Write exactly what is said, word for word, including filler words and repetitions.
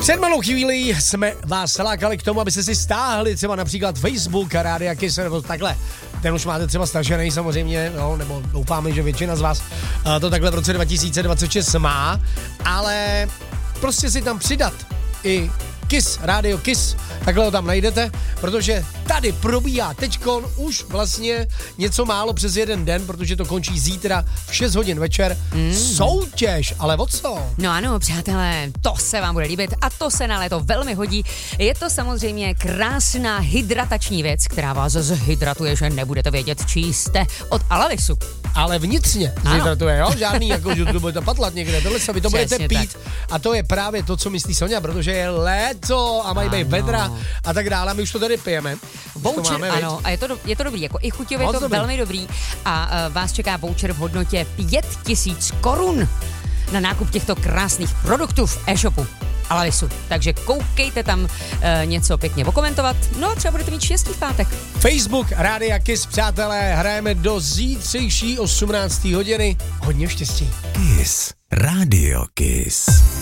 Před malou chvílí jsme vás lákali k tomu, abyste si stáhli třeba například Facebook a Rádia Kiss nebo takhle. Ten už máte třeba stažený samozřejmě, no, nebo doufáme, že většina z vás to takhle v roce dva tisíce dvacet šest má, ale prostě si tam přidat i Kiss, Rádio Kiss, takhle ho tam najdete, protože tady probíhá teďkon už vlastně něco málo přes jeden den, protože to končí zítra v šest hodin večer. Mm. Soutěž, ale o co? No ano, přátelé, to se vám bude líbit a to se na léto velmi hodí. Je to samozřejmě krásná hydratační věc, která vás zhydratuje, že nebudete vědět, čí jste, od Alavisu. Ale vnitřně zhydratuje, jo? Žádný, jako, že to budete patlat někde, tohle se vy to Přesně budete pít. tak. A to je právě to, co myslí Sonja, protože je léto a mají být vedra a tak dále. A my už to tady pijeme. Voucher, ano, a je to, do, je to dobrý, jako i chuťově je to dobrý. velmi dobrý. A uh, vás čeká voucher v hodnotě pět tisíc korun na nákup těchto krásných produktů v e-shopu Alavisu. Takže koukejte tam uh, něco pěkně okomentovat. No a třeba budete mít štěstí v pátek. Facebook, Rádia Kiss, přátelé, hrajeme do zítřejší osmnácté hodiny. Hodně štěstí. Kiss. Rádio Kiss.